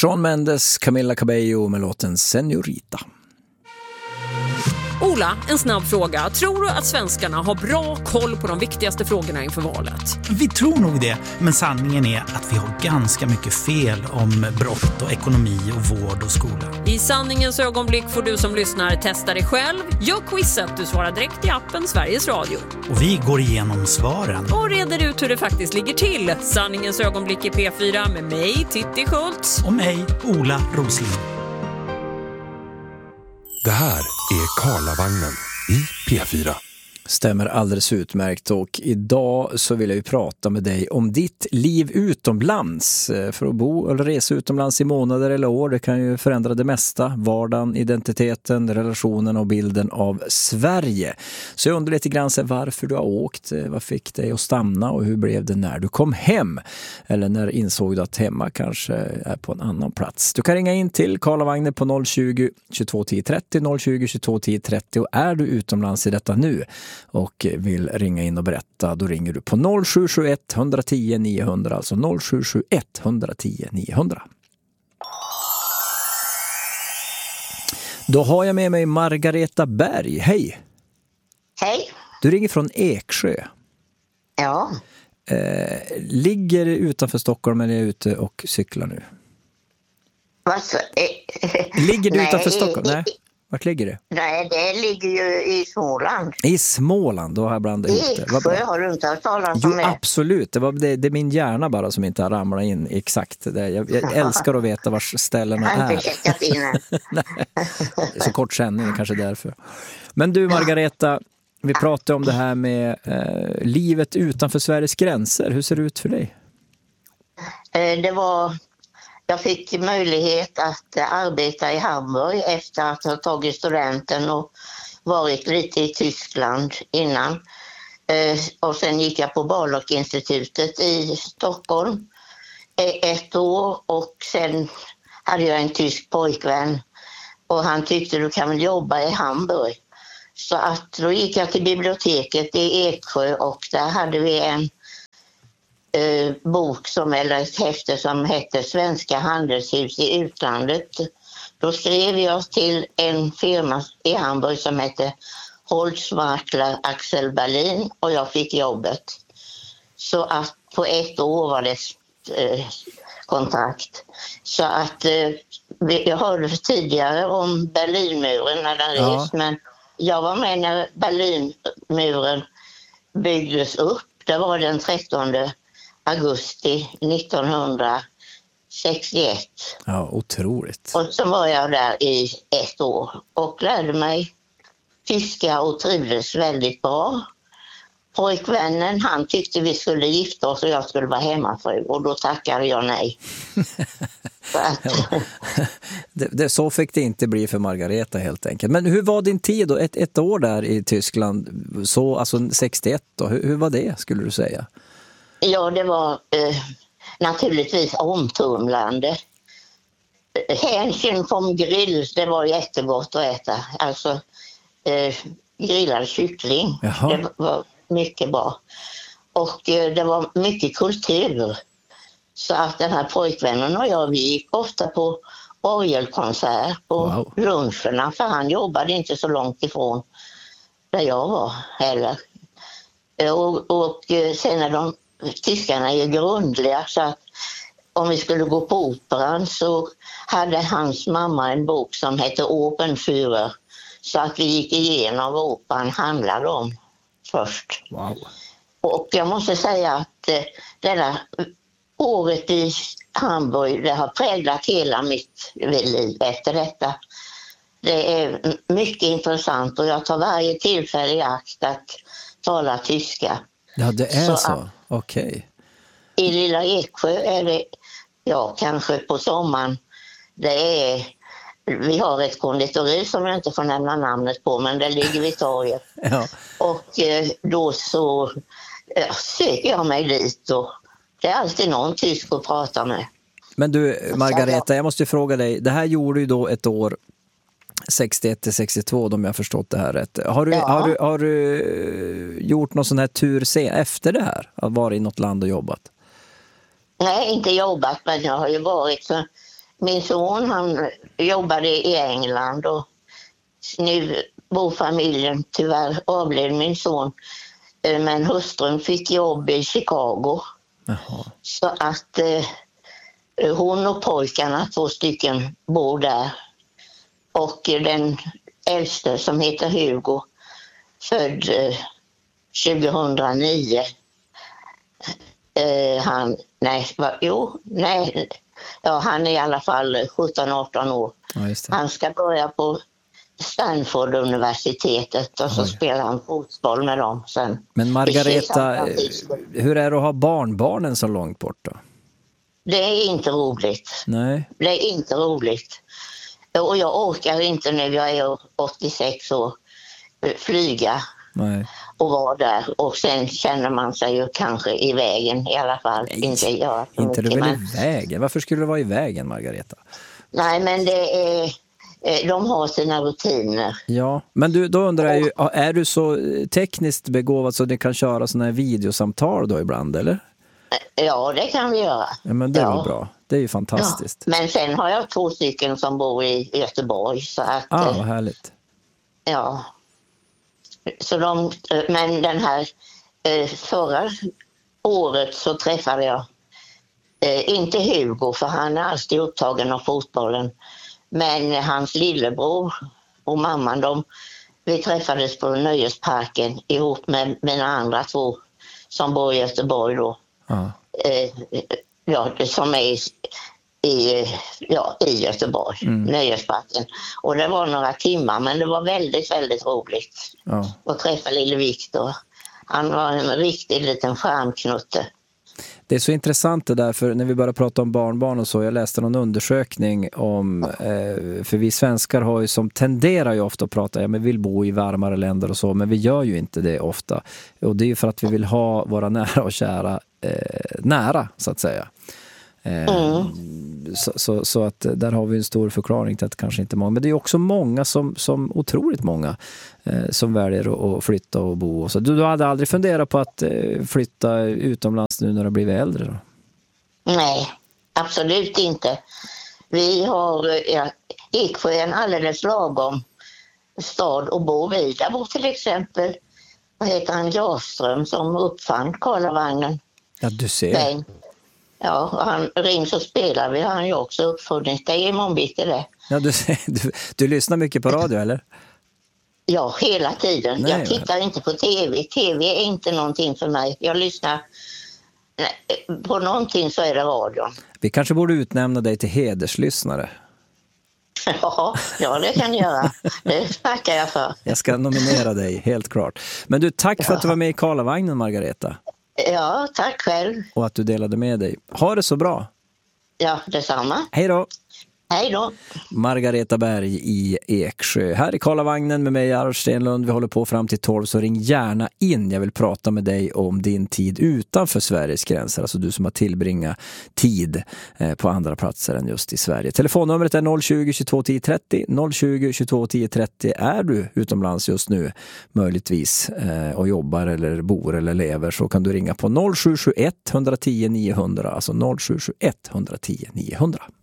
Shawn Mendes, Camila Cabello med låten Señorita. Ola, en snabb fråga. Tror du att svenskarna har bra koll på de viktigaste frågorna inför valet? Vi tror nog det, men sanningen är att vi har ganska mycket fel om brott och ekonomi och vård och skola. I sanningens ögonblick får du som lyssnar testa dig själv. Gör quizet, du svarar direkt i appen Sveriges Radio. Och vi går igenom svaren. Och reder ut hur det faktiskt ligger till. Sanningens ögonblick i P4 med mig, Titti Schultz. Och mig, Ola Rosling. Det här är Karlavagnen i P4. Stämmer alldeles utmärkt, och idag så vill jag ju prata med dig om ditt liv utomlands. För att bo eller resa utomlands i månader eller år, det kan ju förändra det mesta. Vardagen, identiteten, relationen och bilden av Sverige. Så jag undrar lite grann varför du har åkt, vad fick dig att stanna och hur blev det när du kom hem? Eller när insåg du att hemma kanske är på en annan plats? Du kan ringa in till Karlavagnen på 020 22 10 30, 020 22 10 30, och är du utomlands i detta nu och vill ringa in och berätta, då ringer du på 0771 110 900, alltså 0771 110 900. Då har jag med mig Margareta Berg. Hej! Hej! Du ringer från Eksjö. Ja. Ligger utanför Stockholm eller är ute och cyklar nu? Ligger du utanför Stockholm? Nej. Vart ligger det? Nej, det ligger ju i Småland. I Småland, då har jag blandat ihop det. Eksjö, har du inte hört talas om det? Absolut, det är min hjärna bara som inte har ramlat in exakt. Jag älskar att veta var ställena är. Jag har inte checkat in än. Det är så kort sändning, kanske därför. Men du Margareta, vi pratade om det här med livet utanför Sveriges gränser. Hur ser det ut för dig? Jag fick möjlighet att arbeta i Hamburg efter att ha tagit studenten och varit lite i Tyskland innan. Och sen gick jag på Barlock-institutet i Stockholm ett år, och sen hade jag en tysk pojkvän och han tyckte du kan väl jobba i Hamburg. Så att då gick jag till biblioteket i Eksjö och där hade vi en bok eller ett häfte som hette Svenska handelshus i utlandet. Då skrev jag till en firma i Hamburg som hette Holzmakler Axel Berlin och jag fick jobbet. Så att på ett år var det kontrakt. Så att jag hörde tidigare om Berlinmuren när den rest, men jag var med när Berlinmuren byggdes upp. Det var den 13 augusti 1961. Ja, otroligt. Och så var jag där i ett år och lärde mig tyska och trivdes väldigt bra. Pojkvännen, han tyckte vi skulle gifta oss och jag skulle vara hemmafru, och då tackade jag nej. Så fick det inte bli för Margareta helt enkelt. Men hur var din tid då? Ett år där i Tyskland, så, alltså 61 då. Hur var det, skulle du säga? Ja, det var naturligtvis omtumlande. Hänsyn från grill, det var jättegott att äta. Alltså grillad kyckling, det var mycket bra. Och det var mycket kultur. Så att den här pojkvännen och jag, vi gick ofta på orgelkonsert på luncherna, för han jobbade inte så långt ifrån där jag var heller. Och sen är tyskarna är grundliga, så att om vi skulle gå på operan så hade hans mamma en bok som hette Opernführer, så att vi gick igenom vad operan handlade om först. Wow. Och jag måste säga att det där året i Hamburg, det har präglat hela mitt liv efter detta. Det är mycket intressant och jag tar varje tillfälle i akt att tala tyska. Ja, det är så. Okej. I lilla Eksjö är det, kanske på sommaren, vi har ett konditori som jag inte får nämna namnet på, men det ligger vid torget. Ja. Och då så söker jag mig dit och det är alltid någon tysk att prata med. Men du, Margareta, jag måste fråga dig, det här gjorde ju då ett år 61-62, om jag har förstått det här rätt. Har du gjort någon sån här tur efter det här? Att vara i något land och jobbat? Nej, inte jobbat, men jag har ju varit så min son han jobbade i England och nu bor familjen, tyvärr avled min son. Men hustrun fick jobb i Chicago. Jaha. Så att hon och pojkarna, 2 stycken, bor där. Och den äldste som heter Hugo, född 2009. Han är i alla fall 17-18 år. Ja, just det. Han ska börja på Stanford-universitetet och så spelar han fotboll med dem sen. Men Margareta, hur är det att ha barnbarnen så långt bort då? Det är inte roligt. Nej. Det är inte roligt. Och jag orkar inte när jag är 86 år flyga. Nej. Och vara där. Och sen känner man sig ju kanske i vägen i alla fall. Nej, inte du väl i vägen? Varför skulle du vara i vägen, Margareta? Nej, men det är... De har sina rutiner. Ja, men då undrar jag ju, är du så tekniskt begåvad så du kan köra såna här videosamtal då ibland, eller? Ja, det kan vi göra. Ja, men det är väl bra. Det är ju fantastiskt. Ja. Men sen har jag 2 stycken som bor i Göteborg. Så att, vad härligt. Ja. Så men den här förra året så träffade jag inte Hugo, för han är alltid upptagen av fotbollen. Men hans lillebror och mamman, vi träffades på Nöjesparken ihop med mina andra 2 som bor i Göteborg då. Som är i Göteborg, Nöjesparken. Och det var några timmar, men det var väldigt, väldigt roligt att träffa lille Viktor. Han var en riktig liten charmknutte. Det är så intressant det där, för när vi började prata om barnbarn och så, jag läste någon undersökning om, för vi svenskar har ju tenderar ju ofta att prata, men vill bo i varmare länder och så, men vi gör ju inte det ofta. Och det är ju för att vi vill ha våra nära och kära nära, så att säga. Så att där har vi en stor förklaring till att kanske inte många, men det är också många som otroligt många som väljer att flytta och bo. Så du hade aldrig funderat på att flytta utomlands nu när du blivit äldre då? Nej, absolut inte. Vi har Eksjö en alldeles lagom stad att bo i. Där bor till exempel, vad heter han, Jarström, som uppfann Karlavagnen. Ja, du ser. Men, ja, han rings och spelar. Vi har han ju också uppfunnit. Det är imorgon bitti det. Ja, du lyssnar mycket på radio, eller? Ja, hela tiden. Nej, jag tittar inte på tv. Tv är inte någonting för mig. Jag lyssnar på någonting, så är det radion. Vi kanske borde utnämna dig till hederslyssnare. Ja, det kan jag göra. Det tackar jag för. Jag ska nominera dig, helt klart. Men du, tack för att du var med i Karlavagnen, Margareta. Ja, tack själv. Och att du delade med dig. Ha det så bra. Ja, detsamma. Hej då. Hej då. Margareta Berg i Eksjö. Här i Karlavagnen med mig, Arv Stenlund. Vi håller på fram till 12, så ring gärna in. Jag vill prata med dig om din tid utanför Sveriges gränser. Alltså du som har tillbringat tid på andra platser än just i Sverige. Telefonnumret är 020 22 10 30. 020 22 10 30. Är du utomlands just nu möjligtvis och jobbar eller bor eller lever, så kan du ringa på 0721 110 900. Alltså 0721 110 900.